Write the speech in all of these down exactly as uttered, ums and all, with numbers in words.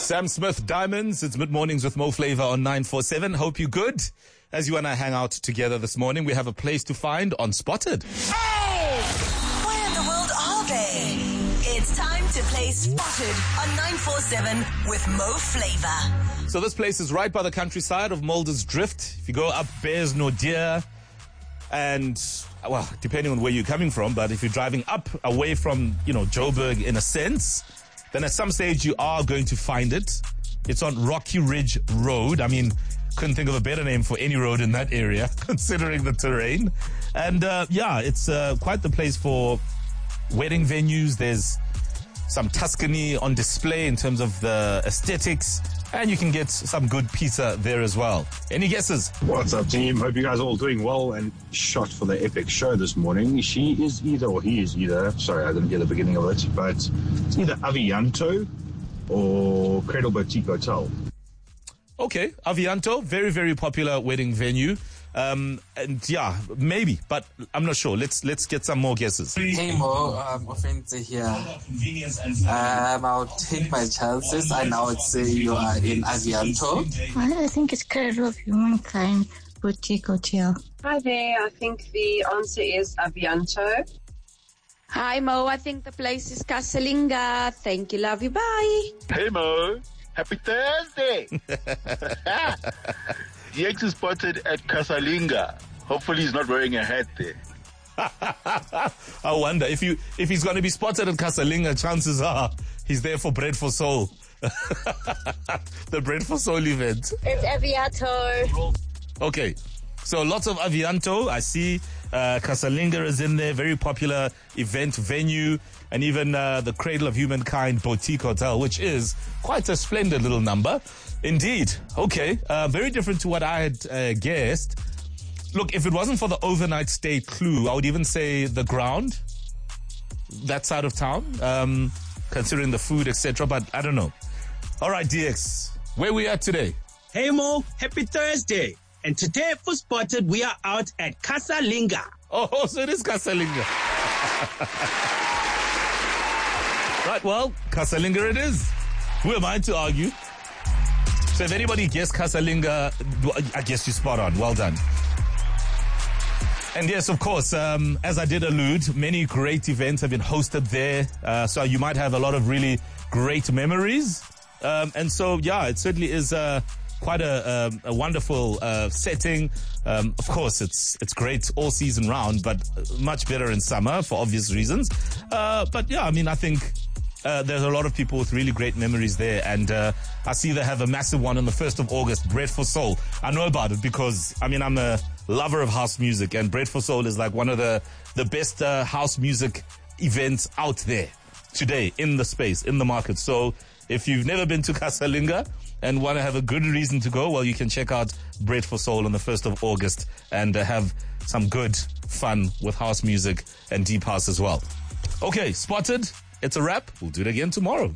Sam Smith Diamonds. It's Mid Mornings with Mo Flava on nine four seven. Hope you're good. As you and I hang out together this morning, we have a place to find on Spotted. Hey! Where in the world are they? It's time to play Spotted on nine four seven with Mo Flava. So this place is right by the countryside of Mulder's Drift. If you go up Bears Nordia, and, well, depending on where you're coming from, but if you're driving up away from, you know, Joburg in a sense, then at some stage you are going to find it. It's on Rocky Ridge Road. I mean, couldn't think of a better name for any road in that area, considering the terrain. And, uh, yeah, it's uh, quite the place for wedding venues. There's some Tuscany on display in terms of the aesthetics, and you can get some good pizza there as well. Any guesses? What's up, team? Hope you guys are all doing well and shot for the epic show this morning. She is either, or he is either, sorry, I didn't get the beginning of it, but it's either Avianto or Cradle Boutique Hotel. Okay, Avianto, very, very popular wedding venue. Um, and yeah, maybe, but I'm not sure. Let's let's get some more guesses. Hey Mo, um, Offense here. Um, I'll take my chances. I now would say you are in Avianto. Well, I think it's Cradle of Humankind Boutique Hotel. Hi there, I think the answer is Avianto. Hi Mo, I think the place is Casalinga. Thank you, love you, bye. Hey Mo, happy Thursday. D X is spotted at Casalinga. Hopefully he's not wearing a hat there. I wonder if you if he's going to be spotted at Casalinga, chances are he's there for Bread for Soul. The Bread for Soul event. It's Aviato. Okay, so lots of Avianto. I see uh, Casalinga is in there, very popular event venue, and even uh, the Cradle of Humankind Boutique Hotel, which is quite a splendid little number. Indeed. Okay. Uh, very different to what I had uh, guessed. Look, if it wasn't for the overnight stay clue, I would even say the ground, that side of town, um, considering the food, et cetera. But I don't know. All right, D X, where we at today? Hey Mo, happy Thursday. And today for Spotted, we are out at Casalinga. Oh, so it is Casalinga. Right, well, Casalinga it is. Who am I to argue? So if anybody guessed Casalinga, I guess you're spot on. Well done. And yes, of course, um, as I did allude, many great events have been hosted there. Uh, so you might have a lot of really great memories. Um, and so, yeah, it certainly is uh, quite a, um, a wonderful uh, setting. Um, of course, it's it's great all season round, but much better in summer for obvious reasons. Uh, but yeah, I mean, I think... Uh, there's a lot of people with really great memories there, and uh, I see they have a massive one on the first of August, Bread for Soul. I know about it because, I mean, I'm a lover of house music, and Bread for Soul is like one of the, the best uh, house music events out there today in the space, in the market. So if you've never been to Casalinga and want to have a good reason to go, well, you can check out Bread for Soul on the first of August and uh, have some good fun with house music and deep house as well. Okay, Spotted. It's a wrap. We'll do it again tomorrow.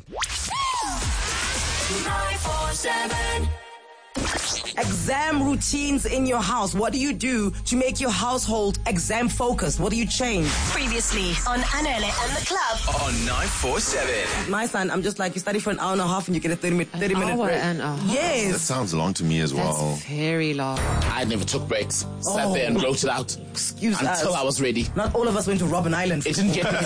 nine four seven. Exam routines in your house. What do you do to make your household exam focused? What do you change? Previously on Anele and the Club on nine four seven. My son, I'm just like, you study for an hour and a half and you get a thirty minute, thirty an minute hour break. And a half. Yes. That sounds long to me as well. That's very long. I never took breaks. Oh. Sat there and wrote it out. Excuse until us. Until I was ready. Not all of us went to Robben Island. It didn't get me.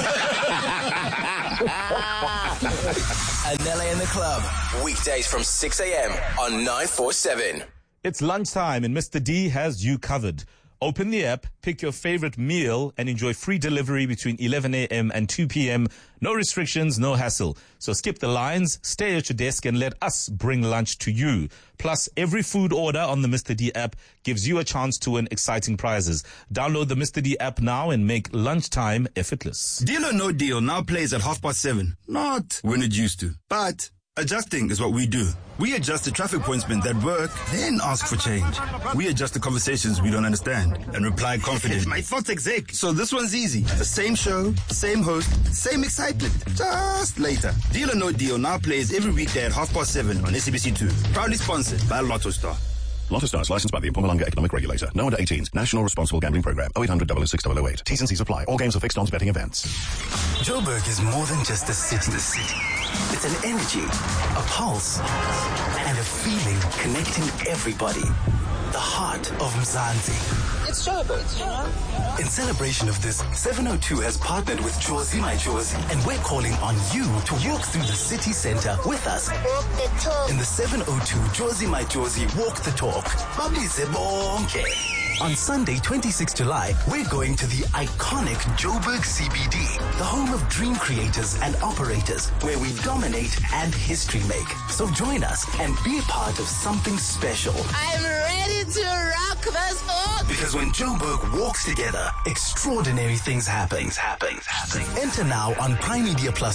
Anele and the Club. Weekdays from six a.m. on nine four seven. It's lunchtime and Mister D has you covered. Open the app, pick your favorite meal, and enjoy free delivery between eleven a.m. and two p.m. No restrictions, no hassle. So skip the lines, stay at your desk, and let us bring lunch to you. Plus, every food order on the Mister D app gives you a chance to win exciting prizes. Download the Mister D app now and make lunchtime effortless. Deal or No Deal now plays at half past seven. Not when it used to, but adjusting is what we do. We adjust the traffic pointsmen that work, then ask for change. We adjust the conversations we don't understand and reply confidently. My thoughts exec. So this one's easy. The same show, same host, same excitement. Just later. Deal or No Deal now plays every weekday at half past seven on S A B C two. Proudly sponsored by Lotto Star. Lotto Stars, licensed by the Mpumalanga Economic Regulator. No under eighteens. National Responsible Gambling Program. oh eight hundred, double oh six, double oh eight. T's and C's apply. All games are fixed odds betting events. Joburg is more than just a city. The city. It's an energy, a pulse, and a feeling connecting everybody. The heart of Mzansi. It's Joburg, you know? In celebration of this, seven oh two has partnered with Jozi My Jozi, and we're calling on you to walk through the city center with us. Walk the talk. In the seven oh two Jozi My Jozi Walk the Talk. Babize bonke. On Sunday, twenty-sixth of July, we're going to the iconic Joburg C B D, the home of dream creators and operators, where we dominate and history make. So join us and be a part of something special. I'm ready to rock this book. Because when Joburg walks together, extraordinary things happen. Things happen. Enter now on Prime Media Plus.